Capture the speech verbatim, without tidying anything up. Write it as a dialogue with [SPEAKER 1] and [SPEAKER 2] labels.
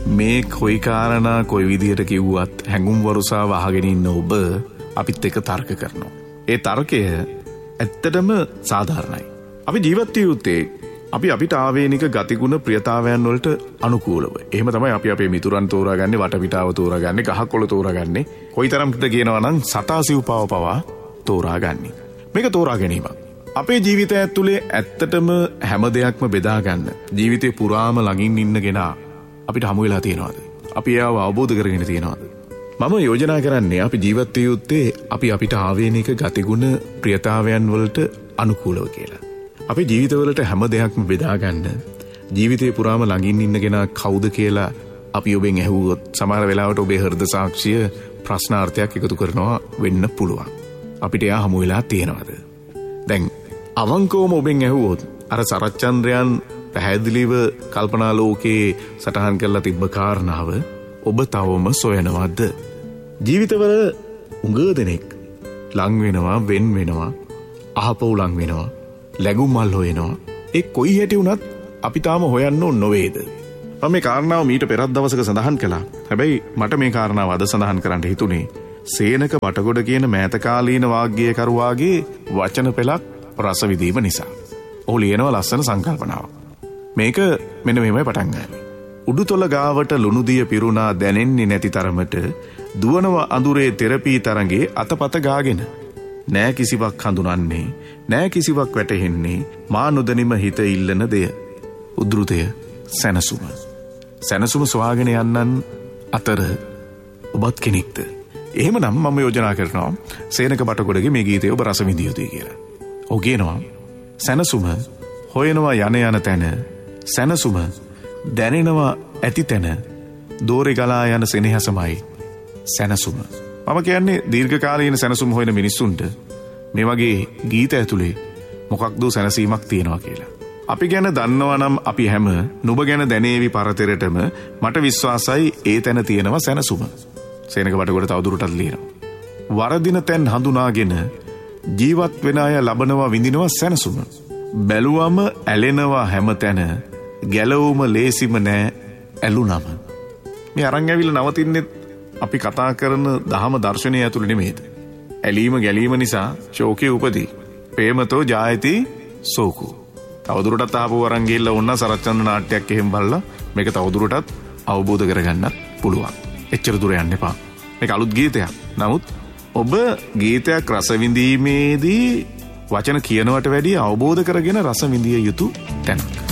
[SPEAKER 1] මේ කොයි කාරණා කොයි විදිහට කිව්වත් හැඟුම් වරුසාව අහගෙන ඉන්න ඔබ අපිත් එක්ක තර්ක කරනවා. ඒ තර්කය ඇත්තටම සාධාරණයි. අපි ජීවත් යුත්තේ අපි අපිට ආවේනික ගතිගුණ ප්‍රියතාවයන් වලට අනුකූලව. එහෙම තමයි අපි අපේ මිතුරන් තෝරාගන්නේ, වටපිටාව තෝරාගන්නේ, ගහකොළ තෝරාගන්නේ. කොයිතරම්ද කියනවා නම් සතාසිව්පාව පවා තෝරාගන්නේ. මේක තෝරා ගැනීම. අපේ ජීවිතය ඇතුලේ ඇත්තටම හැම දෙයක්ම බෙදා ගන්න. ජීවිතේ පුරාම ළඟින් ඉන්න කෙනා අපිට හමු වෙලා තියෙනවද? අපි ඒව අවබෝධ කරගෙන තියෙනවද? මම යෝජනා කරන්නේ අපි ජීවත් යුත්තේ අපි අපිට ආවේනික ගතිගුණ ප්‍රියතාවයන් වලට අනුකූලව කියලා. අපේ ජීවිතවලට හැම දෙයක්ම බෙදා ගන්න. ජීවිතේ පුරාම ළඟින් ඉන්න කෙනා කවුද කියලා අපි ඔබෙන් ඇහුවොත් සමහර වෙලාවට ඔබේ හෘද සාක්ෂිය ප්‍රශ්නාර්ථයක් එකතු කරනවා වෙන්න පුළුවන්. අපිට එයා හමු වෙලා තියෙනවද? දැන් අවංකවම ඔබෙන් ඇහුවොත් අර සරච්චන්ද්‍රයන් පැහැදිලිව කල්පනා ලෝකේ සටහන් කරලා තිබ්බ කාරණාව ඔබ තවම සොයනවද? ජීවිතවල උඟ දෙනෙක් ලං වෙනවා, වෙන් වෙනවා, අහපව් ලං වෙනවා, ලැබුම් මල් හොයනවා. ඒ කොයි හැටි වුණත් අපි තාම හොයන්න ඕන නොවේද? මම මේ කාරණාව මීට පෙරත් දවසක සඳහන් කළා. හැබැයි මට මේ කාරණාව අද සඳහන් කරන්න හිතුනේ සේනක වටගොඩ කියන මෑතකාලීන වාග්ගේකරුවාගේ වචන පෙළක් රස විඳීම නිසා. ඔහු ලියනවා ලස්සන සංකල්පනාවක්. මේක මෙන්න මෙහෙමයි පටන් ගන්නේ. උඩුතොල ගාවට ලුණුදිය පිරුණා දැනෙන්නේ නැති තරමට දුවනව අඳුරේ තෙරපී තරඟේ අතපත ගාගෙන. නෑ කිසිවක් හඳුනන්නේ, නෑ කිසිවක් වැටහෙන්නේ, මා නොදැනීම හිත ඉල්ලන දෙය. උද්ෘතය සැනසුම. සැනසුම සොයාගෙන යන්නන් අතර ඔබත් කෙනෙක්ද? එහෙමනම් මම යෝජනා කරනවා සේනක බටගොඩගේ මේ ගීතය ඔබ රස විඳිය යුතුයි කියලා. ඔහු කියනවා සැනසුම හොයනවා යන යන තැන, සැනසුම දැනෙනවා ඇති තැන, දෝරේ ගලා යන සෙනෙහසමයි සැනසුම. මම කියන්නේ දීර්ඝකාලීන සැනසුම හොයන මිනිස්සුන්ට මේ වගේ ගීත ඇතුලේ මොකක්ද සැනසීමක් තියෙනවා කියලා. අපි ගැන දන්නවා නම් අපි හැම නුඹ ගැන දැනේවි පරතරටම මට විශ්වාසයි ඒ තැන තියෙනවා සැනසුම. සේනක බටගොඩ තවදුරටත් ලියනවා. වරදින තැන් හඳුනාගෙන ජීවත් වෙන අය ලබනවා විඳිනවා සැනසුම. බැලුවම ඇලෙනවා හැම තැන, ගැලවුම ලේසිම නෑ ඇලුනම. මේ අරන් ඇවිල්ලා නවතින්නේ අපි කතා කරන දහම දර්ශනය ඇතුළේ නෙමෙයිද? ඇලීම ගැලීම නිසා ශෝකේ උපදී. ප්‍රේමතෝ ජායති සෝකෝ. තවදුරටත් ආපහු අරන් ගිහලා ඕන්න සරච්චන්ද්‍ර නාට්‍යයක් එහෙම බලලා මේක තවදුරටත් අවබෝධ කරගන්නත් පුළුවන්. එච්චර දුර යන්න එපා. මේක අලුත් ගීතයක්. නමුත් ඔබ ගීතයක් රස විඳීමේදී වචන කියනවට වැඩිය අවබෝධ කරගෙන රස විඳිය යුතු තැනක්.